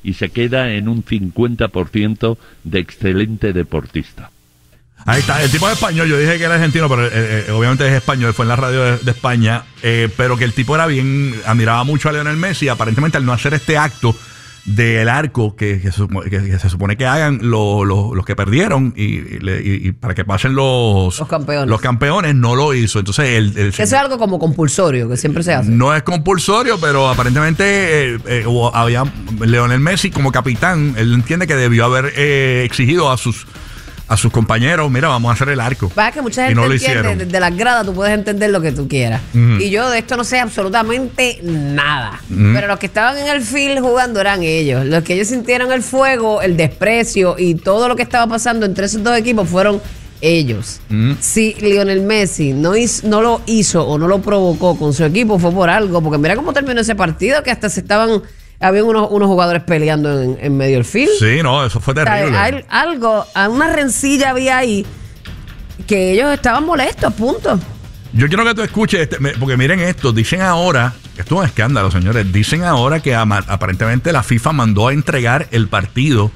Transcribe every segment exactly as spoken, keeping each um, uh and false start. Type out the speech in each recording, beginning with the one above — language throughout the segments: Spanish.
y se queda en un cincuenta por ciento de excelente deportista. Ahí está, el tipo es español, yo dije que era argentino, pero eh, eh, obviamente es español, fue en la radio de, de España, eh, pero que el tipo era bien, admiraba mucho a Lionel Messi, aparentemente al no hacer este acto del arco que, que, que, que se supone que hagan lo, lo, los que perdieron y, y, y para que pasen los, los campeones, los campeones no lo hizo. Entonces el, el, eso es algo como compulsorio que siempre se hace. No es compulsorio, pero aparentemente eh, eh, había Lionel Messi como capitán, él entiende que debió haber eh, exigido a sus a sus compañeros, mira, vamos a hacer el arco. Va, que mucha gente no lo entiende, hicieron. de, de las gradas tú puedes entender lo que tú quieras. Uh-huh. Y yo de esto no sé absolutamente nada. Uh-huh. Pero los que estaban en el field jugando eran ellos. Los que ellos sintieron el fuego, el desprecio y todo lo que estaba pasando entre esos dos equipos fueron ellos. Uh-huh. Si Lionel Messi no, hizo, no lo hizo o no lo provocó con su equipo, fue por algo. Porque mira cómo terminó ese partido, que hasta se estaban... Había unos, unos jugadores peleando en, en medio del field. Sí, no, eso fue terrible. O sea, hay algo, una rencilla había ahí que ellos estaban molestos, punto. Yo quiero que tú escuches, este, porque miren esto, dicen ahora, esto es un escándalo, señores, dicen ahora que ama, aparentemente la FIFA mandó a entregar el partido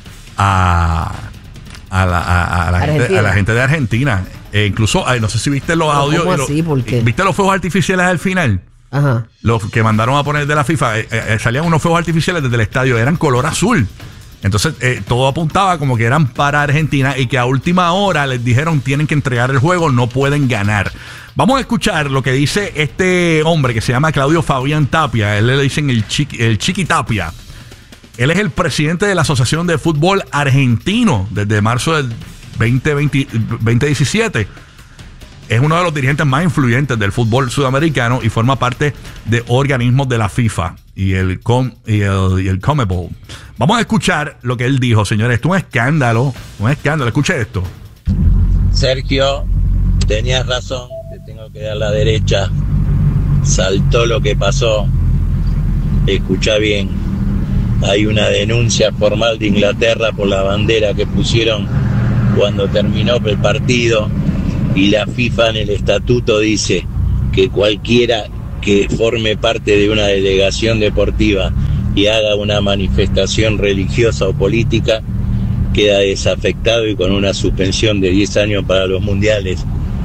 a, a, la, a, a, la, gente, a la gente de Argentina. Eh, incluso, ay, no sé si viste los audios. ¿Cómo así? ¿Por qué? ¿Viste los fuegos artificiales al final? Ajá. Los que mandaron a poner de la FIFA, eh, eh, salían unos fuegos artificiales desde el estadio, eran color azul. Entonces eh, todo apuntaba como que eran para Argentina y que a última hora les dijeron tienen que entregar el juego, no pueden ganar. Vamos a escuchar lo que dice este hombre que se llama Claudio Fabián Tapia. Él le dicen el Chiqui, el Chiqui Tapia. Él es el presidente de la Asociación de Fútbol Argentino desde marzo del veinte veinte, veinte diecisiete. Es uno de los dirigentes más influyentes del fútbol sudamericano y forma parte de organismos de la FIFA y el, Com, y el, y el CONMEBOL. Vamos a escuchar lo que él dijo, señores. Esto es un escándalo, un escándalo. Escuche esto. Sergio, tenías razón, te tengo que dar la derecha. Saltó lo que pasó. Escucha bien. Hay una denuncia formal de Inglaterra por la bandera que pusieron cuando terminó el partido. Y la FIFA en el estatuto dice que cualquiera que forme parte de una delegación deportiva y haga una manifestación religiosa o política queda desafectado y con una suspensión de diez años para los mundiales.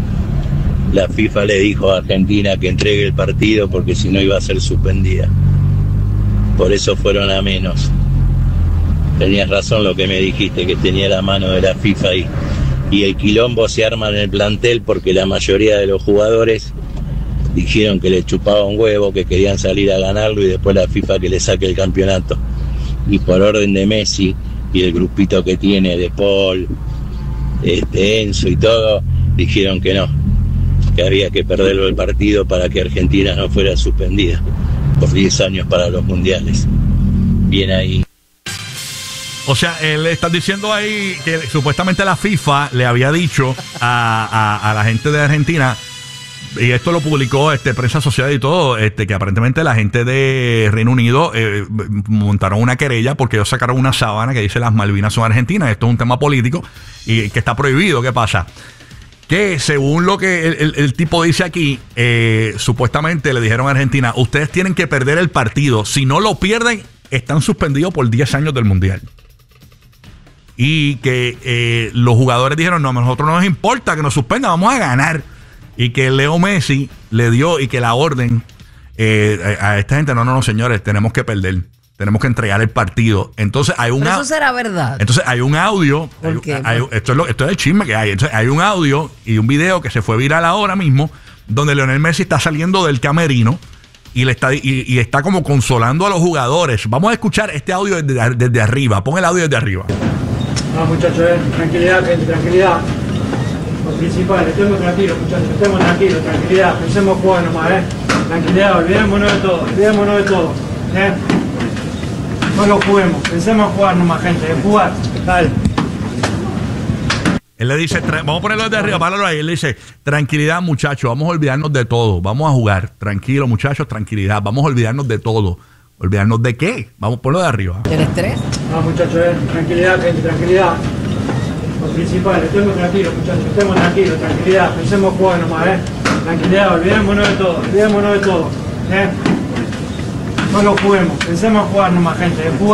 La FIFA le dijo a Argentina que entregue el partido porque si no iba a ser suspendida. Por eso fueron a menos. Tenías razón lo que me dijiste, que tenía la mano de la FIFA ahí. Y el quilombo se arma en el plantel porque la mayoría de los jugadores dijeron que le chupaba un huevo, que querían salir a ganarlo y después la FIFA que le saque el campeonato. Y por orden de Messi y el grupito que tiene de Paul, este, Enzo y todo, dijeron que no, que había que perderlo el partido para que Argentina no fuera suspendida por diez años para los mundiales. Bien ahí. O sea, él está diciendo ahí que supuestamente la FIFA le había dicho a, a, a la gente de Argentina, y esto lo publicó este prensa asociada y todo, este que aparentemente la gente de Reino Unido eh, montaron una querella porque ellos sacaron una sábana que dice las Malvinas son argentinas. Esto es un tema político y que está prohibido. ¿Qué pasa? Que según lo que el, el, el tipo dice aquí, eh, supuestamente le dijeron a Argentina, ustedes tienen que perder el partido. Si no lo pierden, están suspendidos por diez años del Mundial. Y que eh, los jugadores dijeron, no, a nosotros no nos importa que nos suspendan, vamos a ganar. Y que Leo Messi le dio y que la orden eh, a, a esta gente, no, no, no, señores, tenemos que perder, tenemos que entregar el partido. Entonces hay un Pero eso será verdad. Entonces hay un audio, hay, hay, esto, es lo, esto es el chisme que hay. Entonces hay un audio y un video que se fue viral ahora mismo, donde Lionel Messi está saliendo del camerino y le está y, y está como consolando a los jugadores. Vamos a escuchar este audio desde, desde arriba. Pon el audio desde arriba. No, muchachos, eh. tranquilidad, gente, tranquilidad. Lo principal, estemos tranquilos, muchachos, estemos tranquilos, tranquilidad, pensemos jugar nomás, eh. Tranquilidad, olvidémonos de todo, olvidémonos de todo, eh. No lo juguemos, pensemos jugar nomás, gente, en jugar, dale. Él le dice, vamos a ponerlo desde arriba, páralo ahí. Él le dice, tranquilidad, muchachos, vamos a olvidarnos de todo, vamos a jugar. Tranquilo, muchachos, tranquilidad, vamos a olvidarnos de todo. ¿Olvidarnos de qué? Vamos por lo de arriba. ¿El estrés? No, muchachos, eh. tranquilidad, gente, tranquilidad. Lo principal, estemos tranquilos, muchachos, estemos tranquilos, tranquilidad, pensemos jugar nomás, eh. Tranquilidad, olvidémonos de todo, olvidémonos de todo, eh. No lo juguemos, pensemos jugar nomás, gente, en jugar.